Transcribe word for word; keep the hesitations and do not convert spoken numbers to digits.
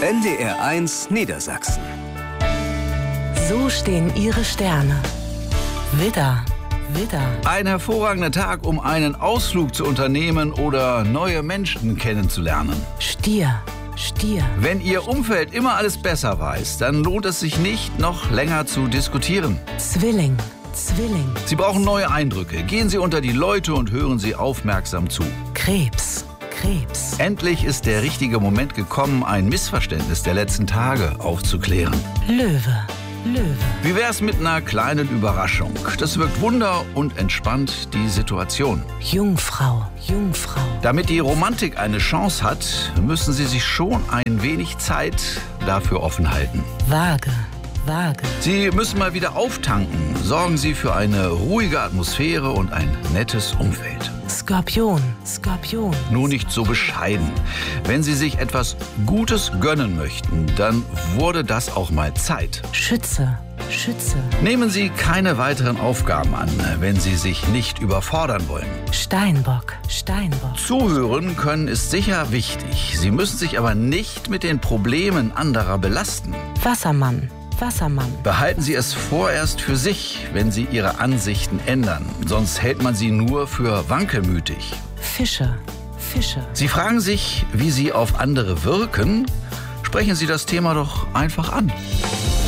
N D R eins Niedersachsen. So stehen Ihre Sterne. Widder, Widder. Ein hervorragender Tag, um einen Ausflug zu unternehmen oder neue Menschen kennenzulernen. Stier, Stier. Wenn Ihr Umfeld immer alles besser weiß, dann lohnt es sich nicht, noch länger zu diskutieren. Zwilling, Zwilling. Sie brauchen neue Eindrücke. Gehen Sie unter die Leute und hören Sie aufmerksam zu. Krebs, Krebs. Endlich ist der richtige Moment gekommen, ein Missverständnis der letzten Tage aufzuklären. Löwe, Löwe. Wie wär's mit einer kleinen Überraschung? Das wirkt wunder und entspannt die Situation. Jungfrau, Jungfrau. Damit die Romantik eine Chance hat, müssen Sie sich schon ein wenig Zeit dafür offen halten. Waage, Waage. Sie müssen mal wieder auftanken. Sorgen Sie für eine ruhige Atmosphäre und ein nettes Umfeld. Skorpion, Skorpion. Nur nicht so bescheiden. Wenn Sie sich etwas Gutes gönnen möchten, dann wurde das auch mal Zeit. Schütze, Schütze. Nehmen Sie keine weiteren Aufgaben an, wenn Sie sich nicht überfordern wollen. Steinbock, Steinbock. Zuhören können ist sicher wichtig. Sie müssen sich aber nicht mit den Problemen anderer belasten. Wassermann, Wassermann. Behalten Sie es vorerst für sich, wenn Sie Ihre Ansichten ändern. Sonst hält man Sie nur für wankelmütig. Fische, Fische. Sie fragen sich, wie Sie auf andere wirken? Sprechen Sie das Thema doch einfach an.